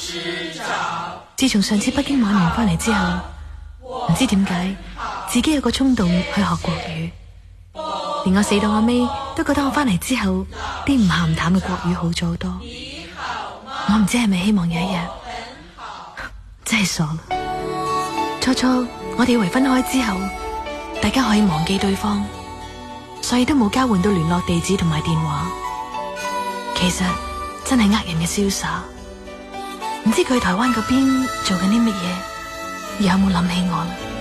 自從上次北京玩完翻嚟之後，唔知點解自己有個衝動去學國語，連我死到我尾都覺得我翻嚟之後啲唔鹹淡嘅國語好咗好多。我唔知係咪希望有一日，真係傻啦。初初我哋以為分開之後大家可以忘記對方，所以都冇交換到聯絡地址同埋電話。其實真係呃人嘅瀟灑。唔知佢喺台灣嗰邊做緊啲乜嘢，有冇諗起我啦？